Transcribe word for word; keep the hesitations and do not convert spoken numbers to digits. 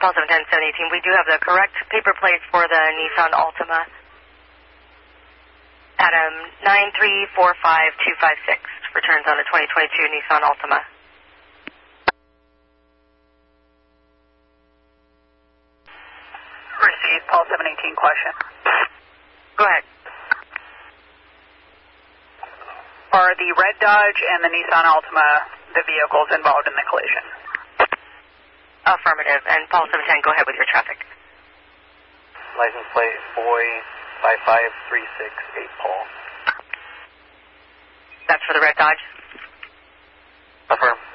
Paul seven ten, seven eighteen. We do have the correct paper plate for the Nissan Altima. Adam nine three four five two five six returns on the twenty twenty-two Nissan Altima. Received, Paul seven eighteen, question. Go ahead. Are the red Dodge and the Nissan Altima the vehicles involved in the collision? Affirmative. And Paul seven ten, go ahead with your traffic. License plate boy five five three six eight, Paul. That's for the red Dodge? Affirm.